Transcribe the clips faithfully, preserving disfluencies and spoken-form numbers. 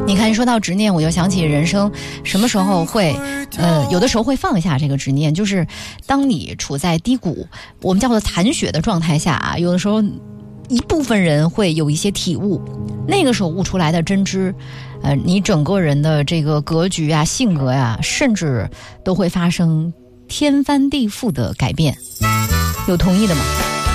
你看，说到执念，我又想起人生什么时候会，呃，有的时候会放下这个执念，就是当你处在低谷，我们叫做残血的状态下啊，有的时候一部分人会有一些体悟，那个时候悟出来的真知，呃，你整个人的这个格局啊、性格呀、啊，甚至都会发生天翻地覆的改变。有同意的吗？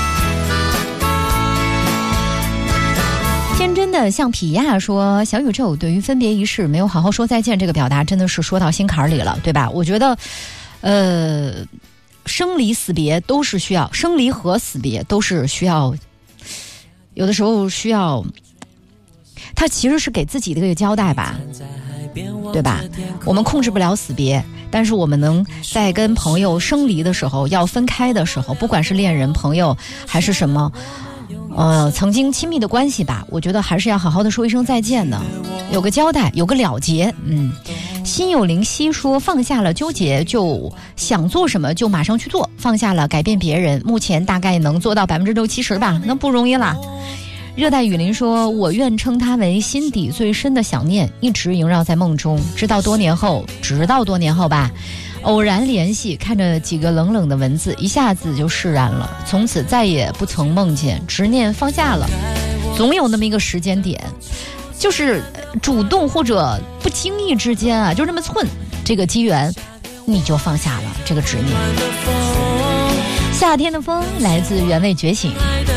天真的像皮亚说，小宇宙对于分别一世没有好好说再见这个表达真的是说到心坎里了，对吧？我觉得呃，生离死别都是需要，生离和死别都是需要，有的时候需要他其实是给自己的一个交代吧，对吧？我们控制不了死别，但是我们能在跟朋友生离的时候，要分开的时候，不管是恋人、朋友还是什么呃，曾经亲密的关系吧，我觉得还是要好好的说一声再见的，有个交代，有个了结。嗯，心有灵犀说，放下了纠结，就想做什么就马上去做，放下了改变别人，目前大概能做到百分之六七十吧，那不容易啦。热带雨林说，我愿称它为心底最深的想念，一直萦绕在梦中，直到多年后，直到多年后吧，偶然联系，看着几个冷冷的文字，一下子就释然了，从此再也不曾梦见，执念放下了。总有那么一个时间点，就是主动或者不经意之间啊，就这么寸这个机缘，你就放下了这个执念。夏天的风来自原味觉醒。